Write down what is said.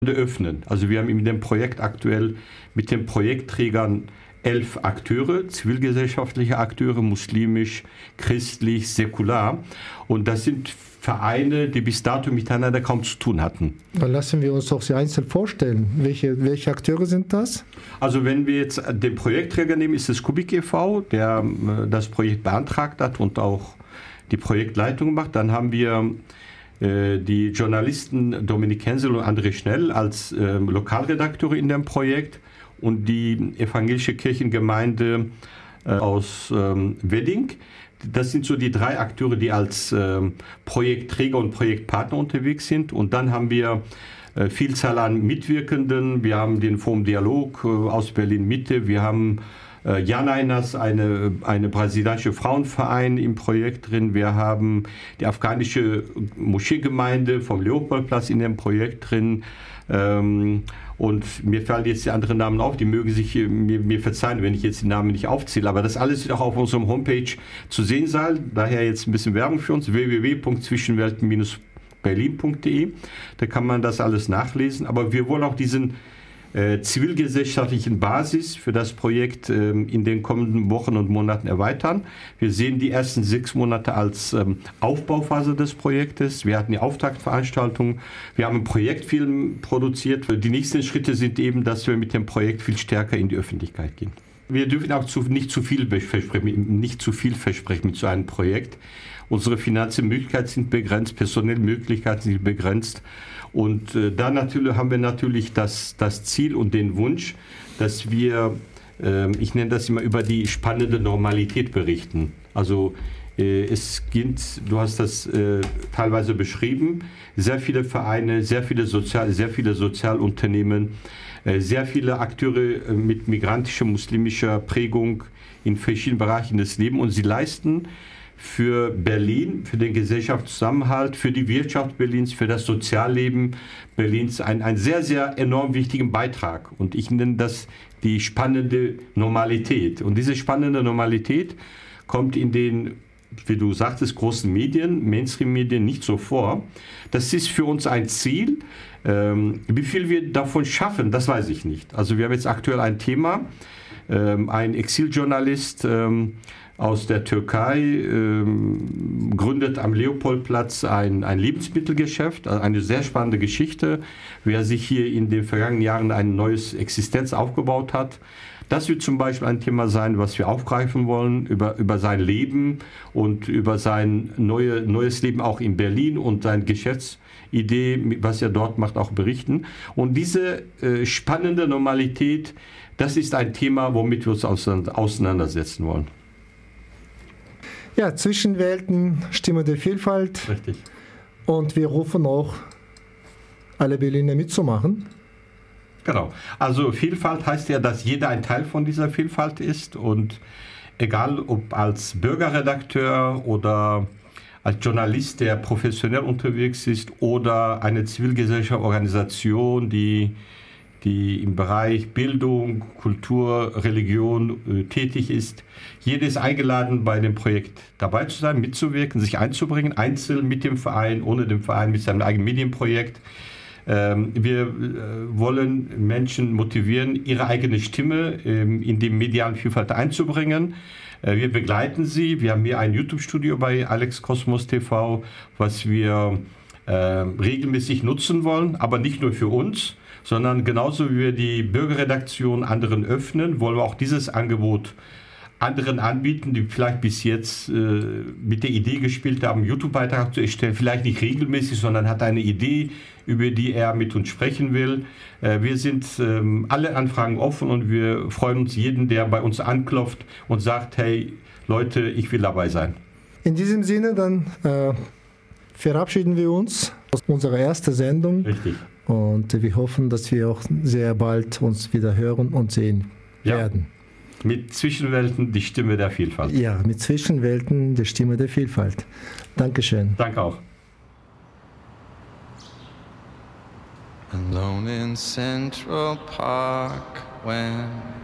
öffnen. Also wir haben in dem Projekt aktuell mit den Projektträgern 11 Akteure, zivilgesellschaftliche Akteure, muslimisch, christlich, säkular. Und das sind Vereine, die bis dato miteinander kaum zu tun hatten. Dann lassen wir uns doch sie einzeln vorstellen. Welche Akteure sind das? Also wenn wir jetzt den Projektträger nehmen, ist es Kubik e.V., der das Projekt beantragt hat und auch die Projektleitung macht. Dann haben wir die Journalisten Dominik Hensel und André Schnell als Lokalredakteure in dem Projekt und die evangelische Kirchengemeinde aus Wedding. Das sind so die 3 Akteure, die als Projektträger und Projektpartner unterwegs sind. Und dann haben wir Vielzahl an Mitwirkenden. Wir haben den Forum Dialog aus Berlin-Mitte. Wir haben Janainas, eine brasilianische Frauenverein im Projekt drin. Wir haben die afghanische Moscheegemeinde vom Leopoldplatz in dem Projekt drin. Und mir fallen jetzt die anderen Namen auf, die mögen sich mir verzeihen, wenn ich jetzt die Namen nicht aufzähle. Aber das alles ist auch auf unserem Homepage zu sehen sein. Daher jetzt ein bisschen Werbung für uns, www.zwischenwelten-berlin.de. Da kann man das alles nachlesen. Aber wir wollen auch diesen zivilgesellschaftlichen Basis für das Projekt in den kommenden Wochen und Monaten erweitern. Wir sehen die ersten 6 Monate als Aufbauphase des Projektes. Wir hatten die Auftaktveranstaltung. Wir haben einen Projektfilm produziert. Die nächsten Schritte sind eben, dass wir mit dem Projekt viel stärker in die Öffentlichkeit gehen. Wir dürfen auch nicht zu viel versprechen mit so einem Projekt. Unsere finanziellen Möglichkeiten sind begrenzt, personelle Möglichkeiten sind begrenzt. Und da haben wir natürlich das Ziel und den Wunsch, dass wir, ich nenne das immer, über die spannende Normalität berichten. Also es gibt, du hast das teilweise beschrieben, sehr viele Vereine, sehr viele Sozialunternehmen, sehr viele Akteure mit migrantischer, muslimischer Prägung in verschiedenen Bereichen des Lebens, und sie leisten für Berlin, für den Gesellschaftszusammenhalt, für die Wirtschaft Berlins, für das Sozialleben Berlins einen sehr, sehr enorm wichtigen Beitrag. Und ich nenne das die spannende Normalität. Und diese spannende Normalität kommt in den, wie du sagtest, großen Medien, Mainstream-Medien nicht so vor. Das ist für uns ein Ziel. Wie viel wir davon schaffen, das weiß ich nicht. Also wir haben jetzt aktuell ein Thema, ein Exiljournalist aus der Türkei gründet am Leopoldplatz ein Lebensmittelgeschäft, also eine sehr spannende Geschichte, wer sich hier in den vergangenen Jahren eine neue Existenz aufgebaut hat. Das wird zum Beispiel ein Thema sein, was wir aufgreifen wollen, über sein Leben und über sein neues Leben auch in Berlin und seine Geschäftsidee, was er dort macht, auch berichten. Und diese spannende Normalität, das ist ein Thema, womit wir uns auseinandersetzen wollen. Ja, Zwischenwelten, Stimme der Vielfalt. Richtig. Und wir rufen auch alle Berliner mitzumachen. Genau. Also Vielfalt heißt ja, dass jeder ein Teil von dieser Vielfalt ist, und egal ob als Bürgerredakteur oder als Journalist, der professionell unterwegs ist, oder eine Zivilgesellschaftsorganisation, die im Bereich Bildung, Kultur, Religion tätig ist. Jeder ist eingeladen, bei dem Projekt dabei zu sein, mitzuwirken, sich einzubringen, einzeln mit dem Verein, ohne den Verein, mit seinem eigenen Medienprojekt. Wir wollen Menschen motivieren, ihre eigene Stimme in die medialen Vielfalt einzubringen. Wir begleiten sie. Wir haben hier ein YouTube-Studio bei Alex Kosmos TV, was wir regelmäßig nutzen wollen, aber nicht nur für uns, sondern genauso wie wir die Bürgerredaktion anderen öffnen, wollen wir auch dieses Angebot anderen anbieten, die vielleicht bis jetzt mit der Idee gespielt haben, einen YouTube-Beitrag zu erstellen, vielleicht nicht regelmäßig, sondern hat eine Idee, über die er mit uns sprechen will. Wir sind alle Anfragen offen, und wir freuen uns jeden, der bei uns anklopft und sagt, hey Leute, ich will dabei sein. In diesem Sinne dann verabschieden wir uns aus unserer ersten Sendung. Richtig. Und wir hoffen, dass wir auch sehr bald uns wieder hören und sehen werden. Mit Zwischenwelten, die Stimme der Vielfalt. Ja, mit Zwischenwelten, die Stimme der Vielfalt. Dankeschön. Danke auch. Alone in Central Park when